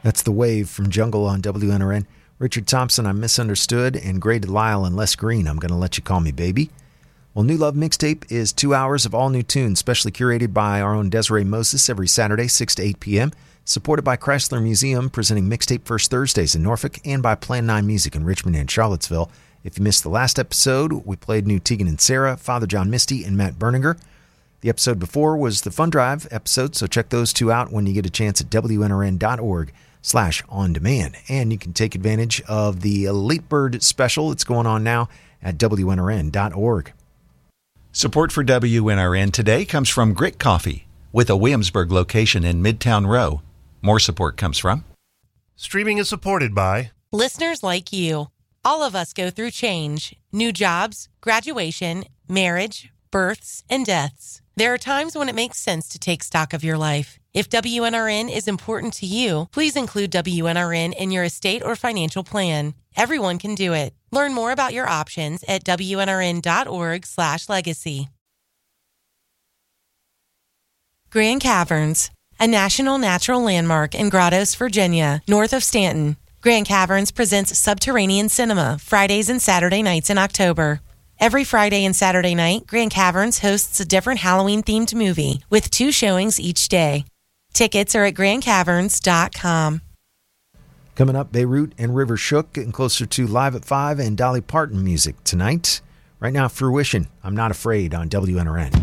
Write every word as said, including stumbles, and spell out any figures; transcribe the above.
That's The Wave from Jungle on W N R N. Richard Thompson, I'm Misunderstood, and Gray Delisle and Les Green, I'm Gonna Let You Call Me Baby. Well, New Love Mixtape is two hours of all new tunes, specially curated by our own Desiree Moses every Saturday, six to eight p.m., supported by Chrysler Museum, presenting Mixtape First Thursdays in Norfolk, and by Plan nine Music in Richmond and Charlottesville. If you missed the last episode, we played new Tegan and Sarah, Father John Misty, and Matt Berninger. The episode before was the Fun Drive episode, so check those two out when you get a chance at W N R N dot org slash on demand. And you can take advantage of the Late Bird special that's going on now at W N R N dot org. Support for W N R N today comes from Grit Coffee, with a Williamsburg location in Midtown Row. More support comes from... Streaming is supported by... listeners like you. All of us go through change, new jobs, graduation, marriage, births, and deaths. There are times when it makes sense to take stock of your life. If W N R N is important to you, please include W N R N in your estate or financial plan. Everyone can do it. Learn more about your options at W N R N dot org slash legacy. Grand Caverns, a national natural landmark in Grottoes, Virginia, north of Stanton. Grand Caverns presents Subterranean Cinema Fridays and Saturday nights in October. Every Friday and Saturday night, Grand Caverns hosts a different Halloween-themed movie with two showings each day. Tickets are at grand caverns dot com. Coming up, Beirut and River Shook, getting closer to Live at five and Dolly Parton music tonight. Right now, Fruition, I'm Not Afraid on W N R N.